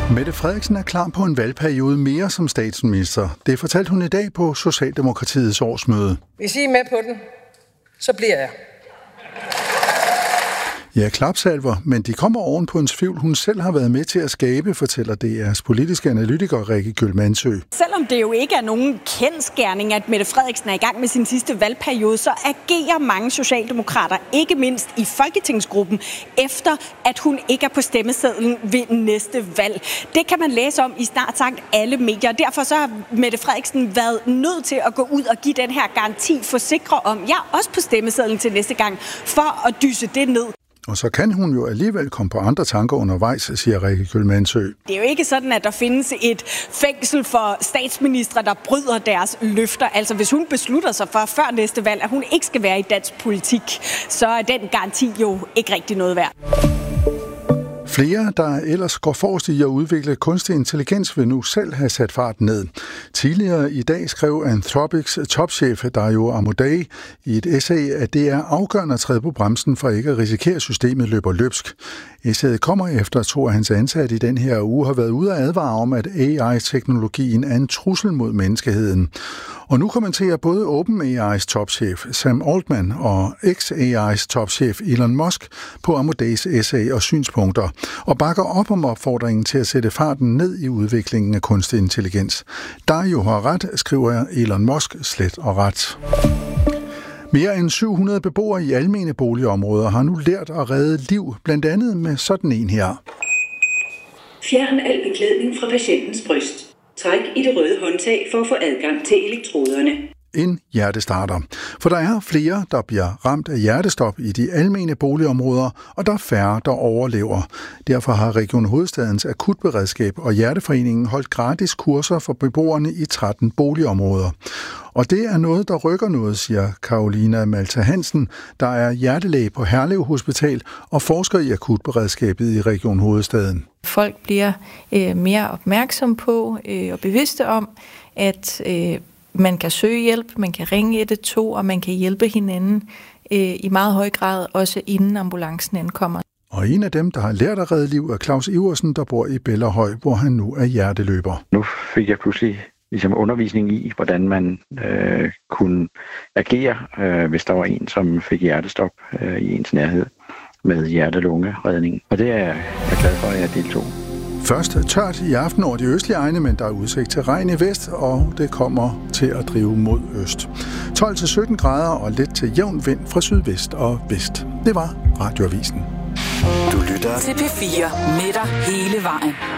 Mette Frederiksen er klar på en valgperiode mere som statsminister. Det fortalte hun i dag på Socialdemokratiets årsmøde. Hvis I er med på den, så bliver jeg. Ja, klapsalver, men de kommer oven på en tvivl, hun selv har været med til at skabe, fortæller DR's politiske analytiker Rikke Kjølmansø. Selvom det jo ikke er nogen kendsgerning, at Mette Frederiksen er i gang med sin sidste valgperiode, så agerer mange socialdemokrater, ikke mindst i folketingsgruppen, efter at hun ikke er på stemmesedlen ved næste valg. Det kan man læse om i snart sagt alle medier. Derfor så har Mette Frederiksen været nødt til at gå ud og give den her garanti, forsikre om, jeg er også på stemmesedlen til næste gang, for at dyse det ned. Og så kan hun jo alligevel komme på andre tanker undervejs, siger Rikke Kjølmansø. Det er jo ikke sådan, at der findes et fængsel for statsministre, der bryder deres løfter. Altså hvis hun beslutter sig for før næste valg, at hun ikke skal være i dansk politik, så er den garanti jo ikke rigtig noget værd. Flere, der ellers går forrest i at udvikle kunstig intelligens, vil nu selv have sat farten ned. Tidligere i dag skrev Anthropics topchef Dario Amodei i et essay, at det er afgørende at træde på bremsen for ikke at risikere, at systemet løber løbsk. Essayet kommer efter, at 2 af hans ansatte i den her uge har været ude at advare om, at AI-teknologien er en trussel mod menneskeheden. Og nu kommenterer både OpenAI's topchef Sam Altman og XAI's topchef Elon Musk på Amodeis essay og synspunkter, og bakker op om opfordringen til at sætte farten ned i udviklingen af kunstig intelligens. Dario har ret, skriver Elon Musk slet og ret. Mere end 700 beboere i almene boligområder har nu lært at redde liv, blandt andet med sådan en her. Fjern al beklædning fra patientens bryst. Træk i det røde håndtag for at få adgang til elektroderne. En hjertestarter. For der er flere, der bliver ramt af hjertestop i de almene boligområder, og der er færre, der overlever. Derfor har Region Hovedstadens akutberedskab og Hjerteforeningen holdt gratis kurser for beboerne i 13 boligområder. Og det er noget, der rykker noget, siger Carolina Malta Hansen, der er hjertelæge på Herlev Hospital og forsker i akutberedskabet i Region Hovedstaden. Folk bliver mere opmærksom på og bevidste om, at man kan søge hjælp, man kan ringe 112, og man kan hjælpe hinanden i meget høj grad, også inden ambulancen ankommer. Og en af dem, der har lært at redde liv, er Claus Iversen, der bor i Bellerhøj, hvor han nu er hjerteløber. Nu fik jeg pludselig undervisning i, hvordan man kunne agere, hvis der var en, som fik hjertestop i ens nærhed med hjerte-lunge-redning. Og det er jeg glad for, at jeg deltog. Først tørt i aften over de østlige egne, men der er udsigt til regn i vest, og det kommer til at drive mod øst. 12-17 grader og let til jævn vind fra sydvest og vest. Det var Radioavisen. Du lytter til P4 med dig hele vejen.